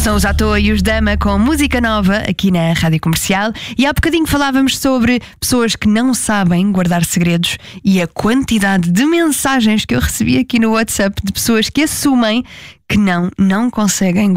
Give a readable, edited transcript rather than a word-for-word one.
São os À Toa e os Dama com música nova aqui na Rádio Comercial. E há bocadinho falávamos sobre pessoas que não sabem guardar segredos e a quantidade de mensagens que eu recebi aqui no WhatsApp de pessoas que assumem que não conseguem